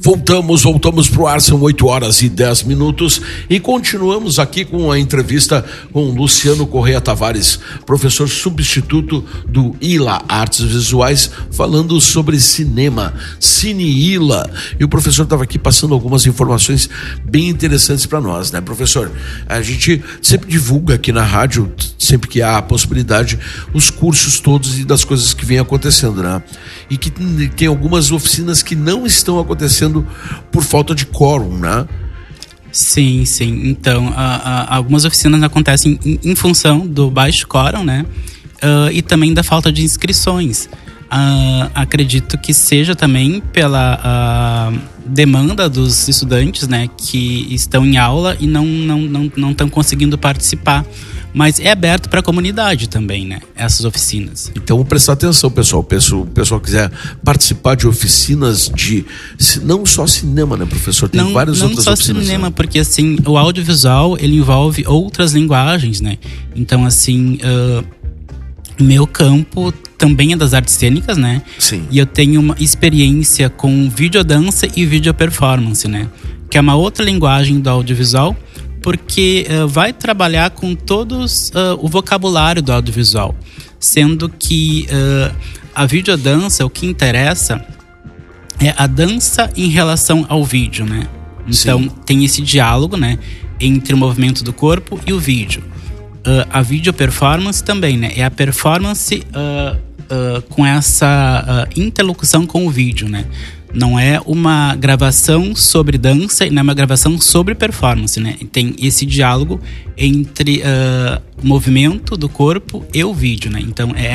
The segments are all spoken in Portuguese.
Voltamos pro ar, são 8h10 e continuamos aqui com a entrevista com Luciano Correia Tavares, professor substituto do ILA Artes Visuais, falando sobre cinema, Cine ILA. E o professor estava aqui passando algumas informações bem interessantes para nós, né, professor? A gente sempre divulga aqui na rádio, sempre que há a possibilidade, os cursos todos e das coisas que vêm acontecendo, né? E que tem algumas oficinas que não estão acontecendo por falta de quórum, né? Sim. Então, algumas oficinas acontecem em função do baixo quórum, né? E também da falta de inscrições. Acredito que seja também pela demanda dos estudantes, né, que estão em aula e não estão conseguindo participar. Mas é aberto para a comunidade também, né? Essas oficinas. Então, prestar atenção, pessoal. O pessoal quiser participar de oficinas de... Não só cinema, né, professor? Tem várias outras oficinas. Não só cinema, porque, assim, o audiovisual, ele envolve outras linguagens, né? Então, assim, meu campo também é das artes cênicas, né? Sim. E eu tenho uma experiência com videodança e videoperformance, né? Que é uma outra linguagem do audiovisual, porque vai trabalhar com todos o vocabulário do audiovisual, sendo que a videodança, o que interessa é a dança em relação ao vídeo, né? Então, sim, tem esse diálogo, né, entre o movimento do corpo e o vídeo. A video performance também, né? É a performance com essa interlocução com o vídeo, né? Não é uma gravação sobre dança e não é uma gravação sobre performance, né? Tem esse diálogo entre o movimento do corpo e o vídeo, né? Então, é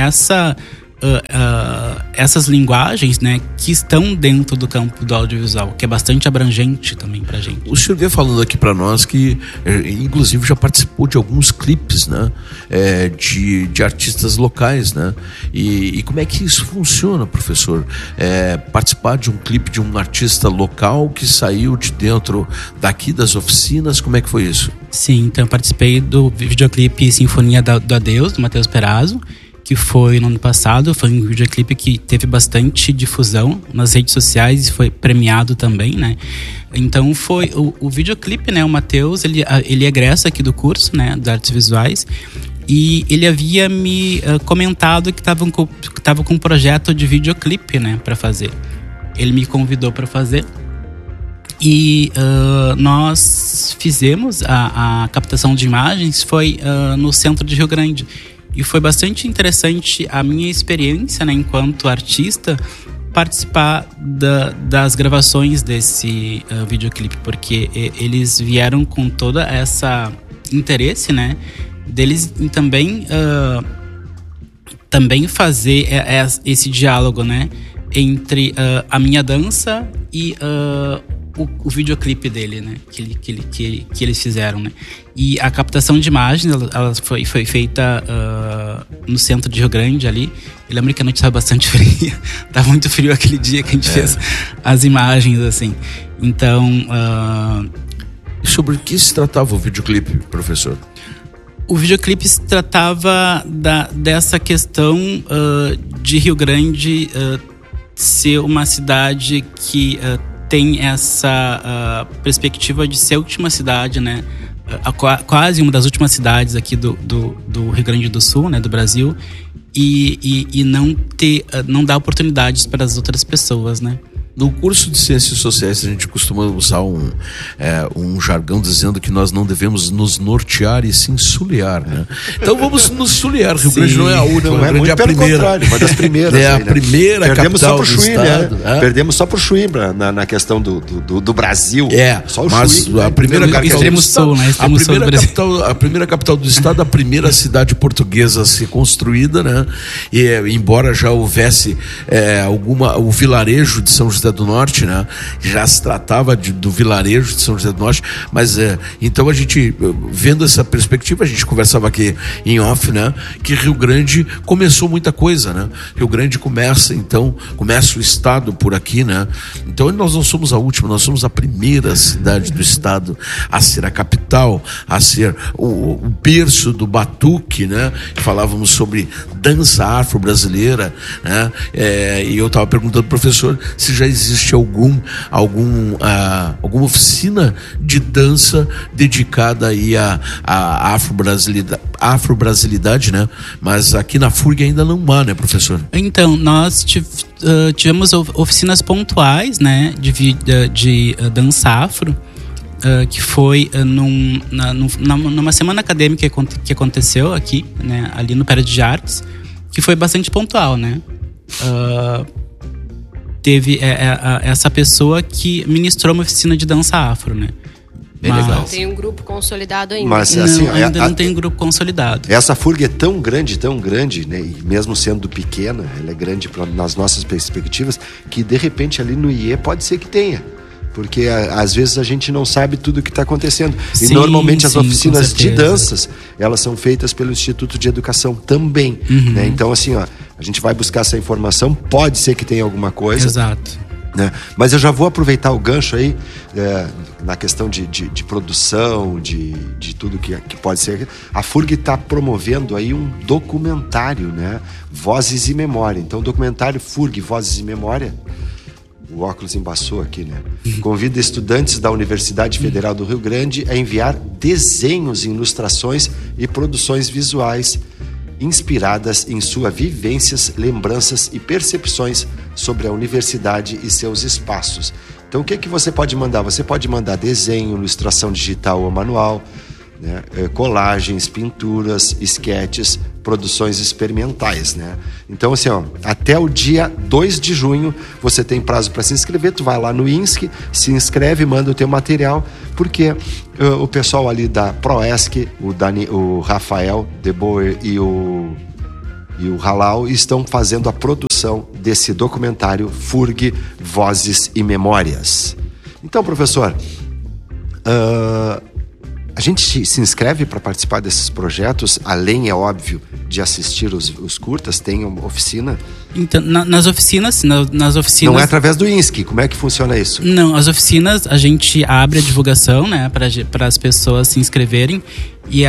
essas linguagens, né, que estão dentro do campo do audiovisual, que é bastante abrangente também pra gente. O senhor veio falando aqui pra nós que, inclusive, já participou de alguns clipes, né, de artistas locais, né? E como é que isso funciona, professor? Participar de um clipe de um artista local que saiu de dentro daqui das oficinas, como é que foi isso? Sim, então eu participei do videoclipe Sinfonia do Adeus, do Matheus Perazzo, que foi no ano passado. Foi um videoclipe que teve bastante difusão nas redes sociais e foi premiado também, né? Então foi o videoclipe, né? O Matheus, ele egressa aqui do curso, né, de artes visuais, e ele havia me comentado que estava com um projeto de videoclipe, né, para fazer. Ele me convidou para fazer e nós fizemos a captação de imagens. Foi no centro de Rio Grande. E foi bastante interessante a minha experiência, né, enquanto artista, participar das gravações desse videoclipe, porque eles vieram com toda essa interesse, né, deles em também fazer esse diálogo, né, entre a minha dança e o videoclipe dele, né, que eles fizeram, né. E a captação de imagens, ela foi feita no centro de Rio Grande ali. Eu lembro que a noite estava bastante fria. Tava muito frio aquele dia que a gente fez as imagens, assim. Então... Sobre o que se tratava o videoclipe, professor? O videoclipe se tratava dessa questão de Rio Grande ser uma cidade que tem essa perspectiva de ser a última cidade, né? Quase uma das últimas cidades aqui do Rio Grande do Sul, né, do Brasil, e não dar oportunidades para as outras pessoas, né? No curso de Ciências Sociais a gente costuma usar um jargão dizendo que nós não devemos nos nortear e sim sulhear, né? Então vamos nos sulhear. Rio Grande não é a última, não é muito, é a pelo primeira. Contrário, uma das primeiras. É a primeira Perdemos capital só pro do Chuí, estado. né? Perdemos só pro Chuí na questão do Brasil. Só o Chuí. A primeira capital do estado, né? A primeira capital do estado, a primeira cidade portuguesa a ser construída, né? E embora já houvesse o vilarejo de São José do Norte, né? Já se tratava do vilarejo de São José do Norte, mas então a gente, vendo essa perspectiva, a gente conversava aqui em off, né? Que Rio Grande começou muita coisa, né? Rio Grande começa o estado por aqui, né? Então nós não somos a última, nós somos a primeira cidade do estado a ser a capital, a ser o berço do batuque, né? Falávamos sobre dança afro-brasileira, né? E eu estava perguntando ao professor se já existe alguma oficina de dança dedicada aí à afro-brasilidade, né? Mas aqui na FURG ainda não há, né, professor? Então, nós tivemos oficinas pontuais, né, de dança afro, que foi numa semana acadêmica que aconteceu aqui, né, ali no Prédio de Artes, que foi bastante pontual, né? Teve essa pessoa que ministrou uma oficina de dança afro, né? Não tem um grupo consolidado ainda. Mas, assim, ainda não tem um grupo consolidado. Essa FURG é tão grande, né? E mesmo sendo pequena, ela é grande nas nossas perspectivas, que de repente ali no IE pode ser que tenha. Porque às vezes a gente não sabe tudo o que está acontecendo. E normalmente as oficinas de danças, elas são feitas pelo Instituto de Educação também. Né? Então, assim, ó, a gente vai buscar essa informação, pode ser que tenha alguma coisa. Exato. Né? Mas eu já vou aproveitar o gancho aí, na questão de produção, de tudo que pode ser. A FURG está promovendo aí um documentário, né? Vozes e Memória. Então, o documentário FURG, Vozes e Memória, o óculos embaçou aqui, né? Convida estudantes da Universidade Federal do Rio Grande a enviar desenhos, ilustrações e produções visuais inspiradas em suas vivências, lembranças e percepções sobre a universidade e seus espaços. Então, o que você pode mandar? Você pode mandar desenho, ilustração digital ou manual, né? Colagens, pinturas, esquetes, produções experimentais, né? Então, assim, ó, até o dia 2 de junho você tem prazo para se inscrever. Tu vai lá no INSC, se inscreve, manda o teu material, porque o pessoal ali da Proesc, o Rafael De Boer e o Halal estão fazendo a produção desse documentário FURG, Vozes e Memórias. Então, professor, a gente se inscreve para participar desses projetos, além, é óbvio, de assistir os curtas, tem uma oficina? Então, nas oficinas... Não é através do INSC, como é que funciona isso? Não, as oficinas a gente abre a divulgação, né, para as pessoas se inscreverem, e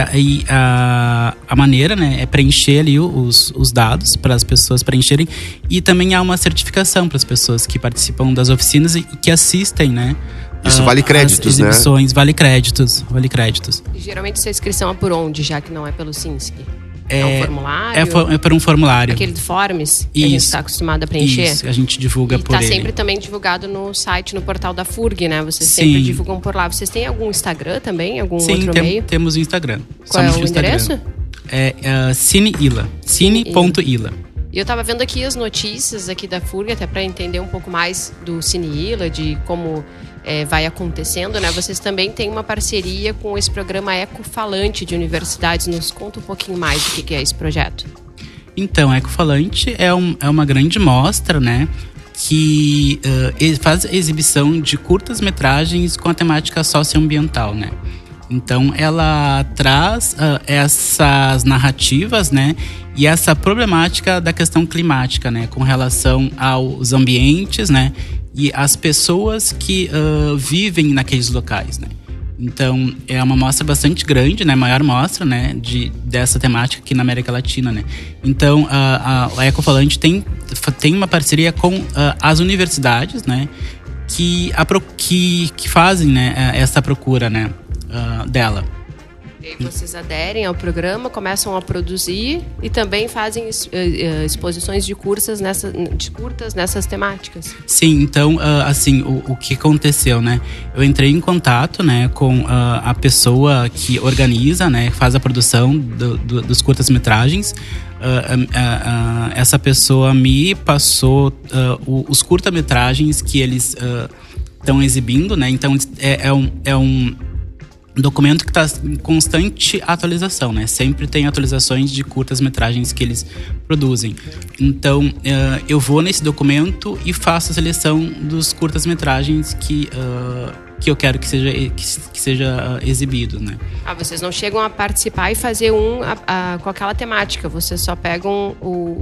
a maneira, né, é preencher ali os dados para as pessoas preencherem, e também há uma certificação para as pessoas que participam das oficinas e que assistem, né? Isso vale créditos, né? Exibições, vale créditos. E geralmente essa inscrição é por onde, já que não é pelo SINSC? É um formulário? É por um formulário. Aquele de Forms que a gente está acostumado a preencher? Isso, a gente divulga por ele. E está sempre também divulgado no site, no portal da FURG, né? Vocês sempre divulgam por lá. Vocês têm algum Instagram também? Algum outro meio? Sim, temos o Instagram. Qual é o endereço? É Cineila. Cine.ila. E eu estava vendo aqui as notícias aqui da FURG, até para entender um pouco mais do Cineila, de como vai acontecendo, né? Vocês também têm uma parceria com esse programa Ecofalante de universidades. Nos conta um pouquinho mais do que é esse projeto. Então, Ecofalante é uma grande mostra, né? Que faz exibição de curtas-metragens com a temática socioambiental, né? Então, ela traz essas narrativas, né? E essa problemática da questão climática, né? Com relação aos ambientes, né? E as pessoas que vivem naqueles locais, né? Então, é uma mostra bastante grande, né? Maior mostra, né? Dessa temática aqui na América Latina, né? Então, a Ecofalante tem uma parceria com as universidades, né? Que fazem, né? Essa procura, né? Dela. E aí vocês aderem ao programa, começam a produzir e também fazem exposições de curtas nessas temáticas. Sim, então, assim, o que aconteceu, né? Eu entrei em contato, né, com a pessoa que organiza, né, faz a produção dos curtas-metragens. Essa pessoa me passou os curta-metragens que eles estão exibindo, né? Então, é um documento que está em constante atualização, né? Sempre tem atualizações de curtas-metragens que eles produzem. Então, eu vou nesse documento e faço a seleção dos curtas-metragens que eu quero que seja exibido, né? Vocês não chegam a participar e fazer com aquela temática. Vocês só pegam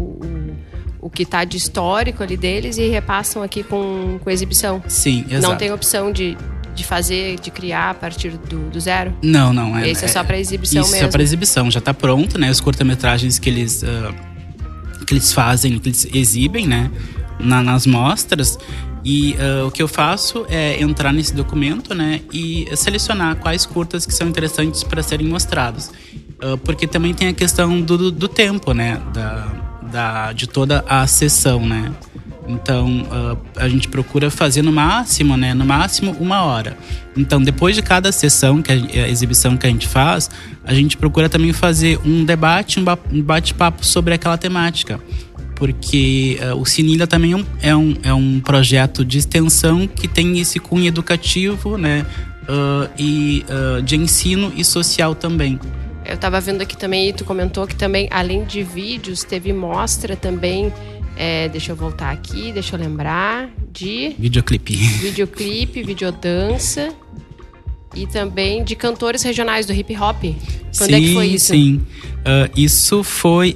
o que está de histórico ali deles e repassam aqui com exibição. Sim, exato. Não tem opção de criar a partir do zero? Não. Esse é só para exibição mesmo? Isso é para exibição, já está pronto, né? Os curta-metragens que eles fazem, que eles exibem, né? Nas mostras. E o que eu faço é entrar nesse documento, né, e selecionar quais curtas que são interessantes para serem mostrados. Porque também tem a questão do tempo, né, de toda a sessão, né. Então, a gente procura fazer no máximo 1 hora. Então, depois de cada sessão, que é a exibição que a gente faz, a gente procura também fazer um debate, um bate-papo sobre aquela temática. Porque o Cineila também é um projeto de extensão que tem esse cunho educativo, né, e de ensino e social também. Eu estava vendo aqui também, e tu comentou que também, além de vídeos, teve mostra também... deixa eu voltar aqui, deixa eu lembrar de... Videoclipe, videodança e também de cantores regionais do hip hop. Quando é que foi isso? Sim, isso foi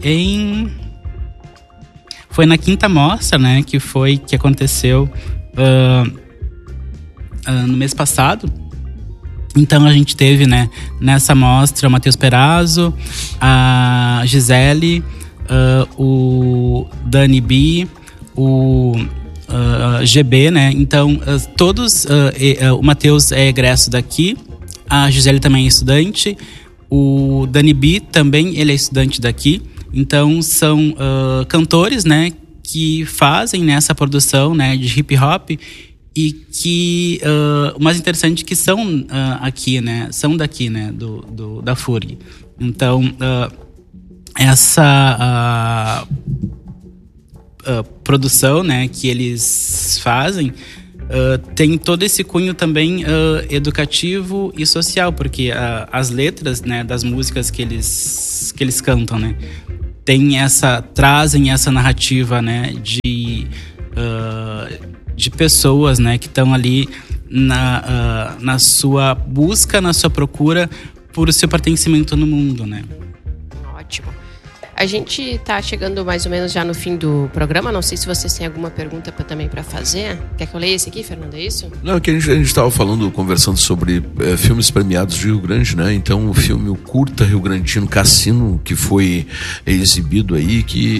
na 5ª mostra, né, que aconteceu no mês passado. Então a gente teve, né, nessa mostra o Matheus Perazzo, a Gisele, o Dani B, o GB, né? Então, todos... o Matheus é egresso daqui, a Gisele também é estudante, o Dani B também, ele é estudante daqui. Então, são cantores, né, que fazem essa produção, né, de hip hop e que... o mais interessante é que são aqui, né? São daqui, né? Da FURG. Então... essa produção, né, que eles fazem tem todo esse cunho também educativo e social, porque as letras, né, das músicas que eles cantam, né, trazem essa narrativa, né, de pessoas, né, que estão ali na sua busca, na sua procura por o seu pertencimento no mundo, né. Ótimo. A gente está chegando mais ou menos já no fim do programa. Não sei se vocês têm alguma pergunta também para fazer. Quer que eu leia esse aqui, Fernando? É isso? Não, que a gente estava conversando sobre filmes premiados de Rio Grande, né? Então, o filme O Curta Rio Grandino Cassino, que foi exibido aí,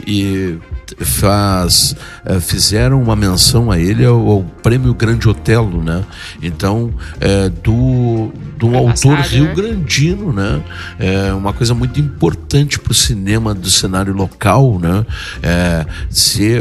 fizeram uma menção a ele ao Prêmio Grande Otelo, né? Então, do autor rio-grandino, né? É uma coisa muito importante para o cinema do cenário local, né? Ser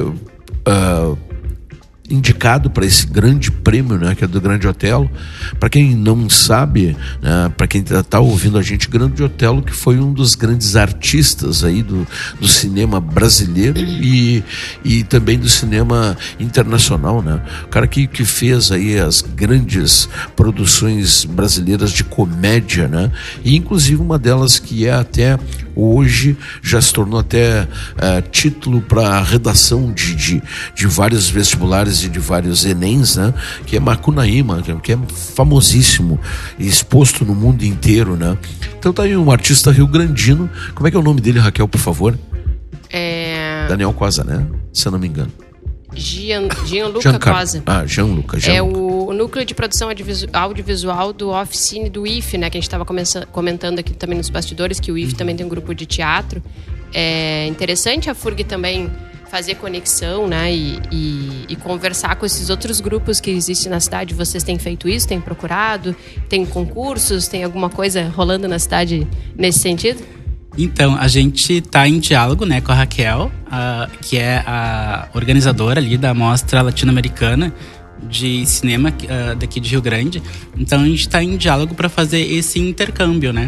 indicado para esse grande prêmio, né, que é do Grande Otelo. Para quem não sabe, né, para quem está ouvindo a gente, Grande Otelo, que foi um dos grandes artistas aí do cinema brasileiro e também do cinema internacional, né? O cara que fez aí as grandes produções brasileiras de comédia, né? E inclusive uma delas que é até hoje já se tornou até título para redação de vários vestibulares e de vários Enems, né? Que é Macunaíma, que é famosíssimo e exposto no mundo inteiro, né? Então tá aí um artista rio-grandino. Como é que é o nome dele, Raquel, por favor? Daniel Cosa, né? Se eu não me engano. Gianluca Cosa. Gianluca. É o núcleo de produção audiovisual do Oficine do IFE, né? Que a gente estava comentando aqui também nos bastidores, que o IFE também tem um grupo de teatro. É interessante a FURG também fazer conexão, né? E conversar com esses outros grupos que existem na cidade. Vocês têm feito isso? Têm procurado? Tem concursos? Tem alguma coisa rolando na cidade nesse sentido? Então, a gente está em diálogo, né, com a Raquel, que é a organizadora ali da Mostra Latino-Americana de Cinema daqui de Rio Grande. Então, a gente está em diálogo para fazer esse intercâmbio, né,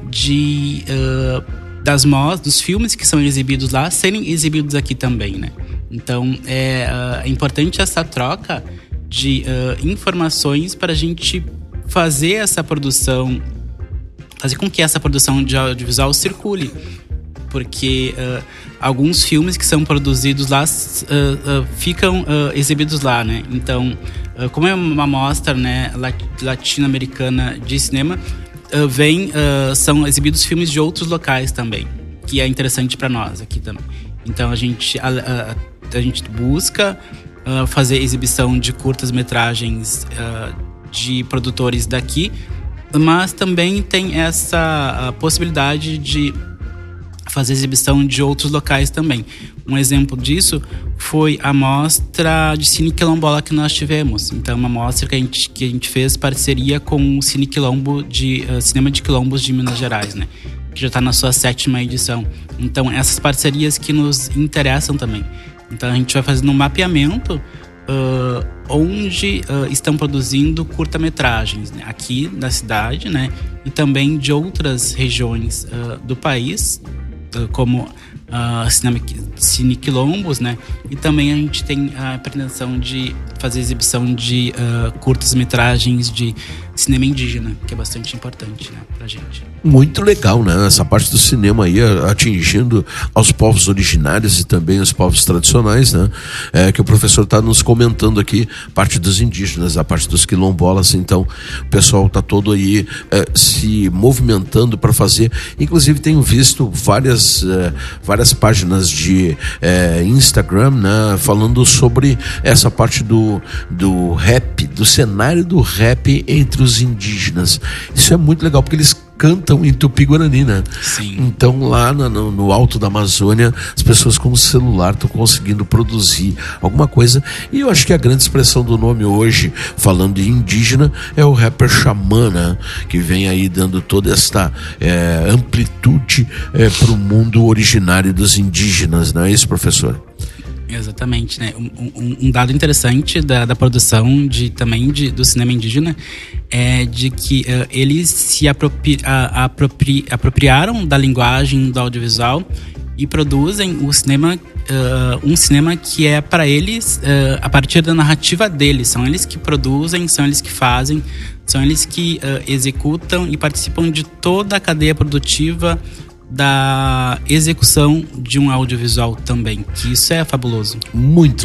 dos filmes que são exibidos lá serem exibidos aqui também, né. Então, é importante essa troca de informações para a gente fazer essa produção, fazer com que essa produção de audiovisual circule. Porque alguns filmes que são produzidos lá ficam exibidos lá, né? Então, como é uma mostra, né, latino-americana de cinema, são exibidos filmes de outros locais também, que é interessante para nós aqui também. Então, a gente busca fazer exibição de curtas-metragens de produtores daqui, mas também tem essa possibilidade de fazer exibição de outros locais também. Um exemplo disso foi a mostra de Cine Quilombola que nós tivemos. Então, uma mostra que a gente fez parceria com o Cine Quilombo Cinema de Quilombos de Minas Gerais, né? Que já está na sua 7ª edição. Então, essas parcerias que nos interessam também. Então, a gente vai fazendo um mapeamento onde estão produzindo curta-metragens, né? Aqui da cidade, né? E também de outras regiões do país, como Cine Quilombos, né? E também a gente tem a pretensão de fazer exibição de curtas-metragens de cinema indígena, que é bastante importante, né, pra gente. Muito legal, né? Essa parte do cinema aí atingindo aos povos originários e também os povos tradicionais, né? Que o professor está nos comentando aqui, parte dos indígenas, a parte dos quilombolas. Então, o pessoal está todo aí se movimentando para fazer. Inclusive, tenho visto várias páginas de Instagram, né? Falando sobre essa parte do rap, do cenário do rap entre os indígenas. Isso é muito legal, porque eles cantam em Tupi-Guarani, né? Sim. Então lá no alto da Amazônia, as pessoas com o celular estão conseguindo produzir alguma coisa. E eu acho que a grande expressão do nome hoje, falando de indígena, é o rapper Xamã, né? Que vem aí dando toda esta amplitude para o mundo originário dos indígenas, não é isso, professor? Exatamente, né? Um dado interessante da produção do cinema indígena é de que eles se apropriaram da linguagem do audiovisual e produzem um cinema que é para eles a partir da narrativa deles. São eles que produzem, são eles que fazem, são eles que executam e participam de toda a cadeia produtiva da execução de um audiovisual também, que isso é fabuloso. Muito